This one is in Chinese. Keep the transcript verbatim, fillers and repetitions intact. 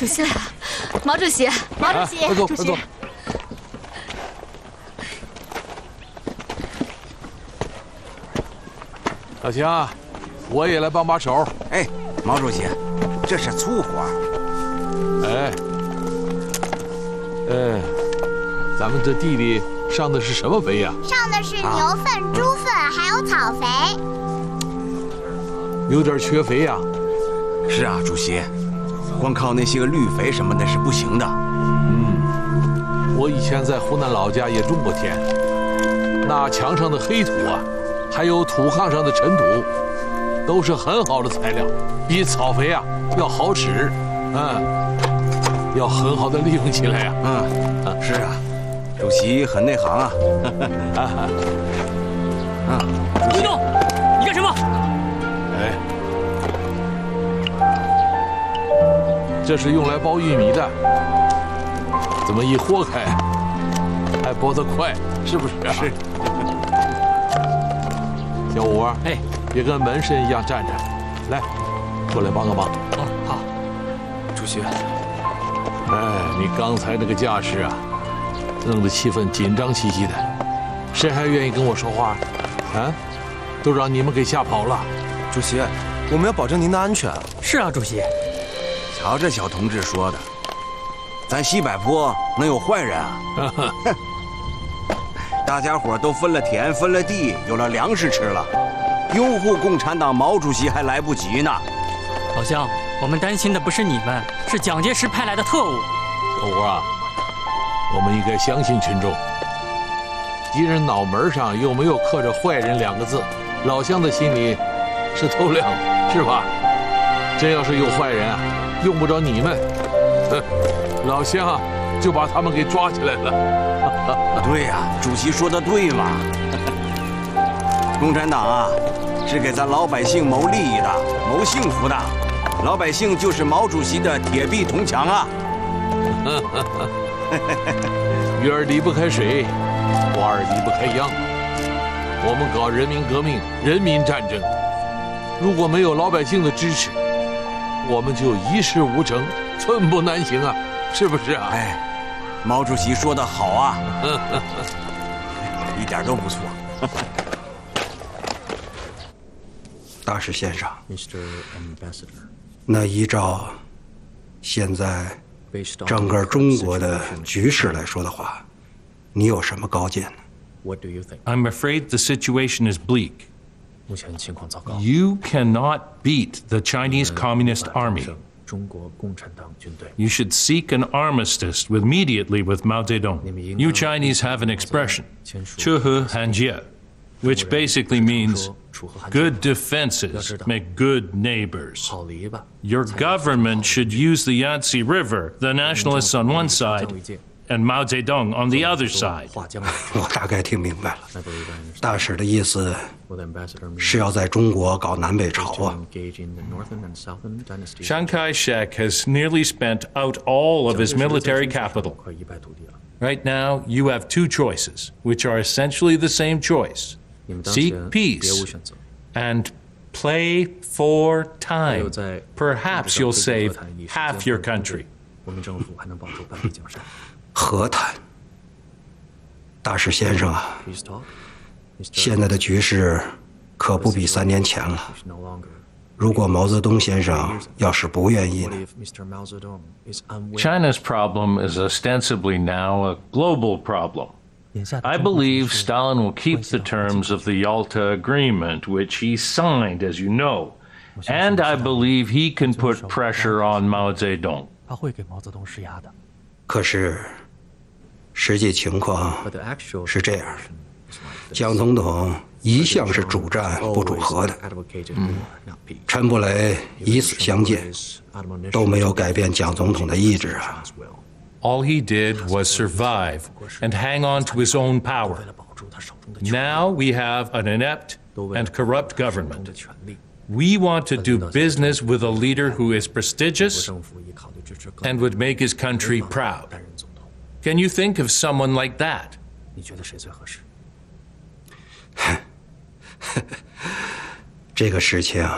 主席来了，毛主席，毛主席， 快坐， 主席快坐。小强，我也来帮把手。 哎，毛主席，这是粗活。 哎，哎，咱们这地里上的是什么肥呀？ 上的是牛粪、猪粪，还有草肥。 有点缺肥呀。 是啊，主席，光靠那些个绿肥什么的是不行的。 嗯，我以前在湖南老家也种过田，那墙上的黑土啊，还有土炕上的尘土，都是很好的材料，比草肥啊要好使。嗯，要很好的利用起来呀。 嗯，是啊，主席很内行啊。 啊，别动！你干什么？ 哎，这是用来包玉米的，怎么一豁开，还剥得快，是不是啊？ 是。 小五啊， 哎， 别跟门神一样站着，来，过来帮个忙。 哦，好。主席， 哎，你刚才那个架势啊，弄得气氛紧张兮兮的，谁还愿意跟我说话？啊，都让你们给吓跑了。 主席，我们要保证您的安全。 是啊，主席。 瞧这小同志说的，咱西柏坡能有坏人啊？大家伙都分了田，分了地，有了粮食吃了，拥护共产党毛主席还来不及呢。 老乡，我们担心的不是你们，是蒋介石派来的特务。 小吴啊，我们应该相信群众。敌人脑门上又没有刻着“坏人”两个字，老乡的心里是透亮的，是吧？真要是有坏人啊，用不着你们，哼，老乡就把他们给抓起来了。 对呀、啊，主席说的对嘛。共产党啊，是给咱老百姓谋利益的，谋幸福的。老百姓就是毛主席的铁壁铜墙啊。 鱼儿离不开水，花儿离不开秧。我们搞人民革命、人民战争，如果没有老百姓的支持，我们就一事无成，寸步难行啊，是不是啊？ 哎，毛主席说的好啊，一点都不错。 大使先生，那依照现在整个中国的局势来说的话，你有什么高见呢？ I'm afraid the situation is bleak. You cannot beat the Chinese Communist Army. You should seek an armistice immediately with Mao Zedong. You Chinese have an expression, 确和汉界, which basically means good defenses make good neighbors. Your government should use the Yangtze River, the nationalists on one side, and Mao Zedong on the other side. 我大概听明白了，大使的意思是要在中国搞南北朝啊。 Chiang Kai-shek has nearly spent out all of his military capital. Right now, you have two choices, which are essentially the same choice. Seek peace and play for time. Perhaps you'll save half your country. 和谈，大使先生啊，现在的局势可不比三年前了。如果毛泽东先生要是不愿意呢？ China's problem is ostensibly now a global problem. I believe Stalin will keep the terms of the Yalta Agreement, which he signed, as you know, and I believe he can put pressure on Mao Zedong. 可是，实际情况是这样的：蒋总统一向是主战不主和的，嗯，陈布雷以死相见，都没有改变蒋总统的意志啊。 All he did was survive and hang on to his own power. Now we have an inept and corrupt government. We want to do business with a leader who is prestigious and would make his country proud. Can you think of someone like that? 这个事情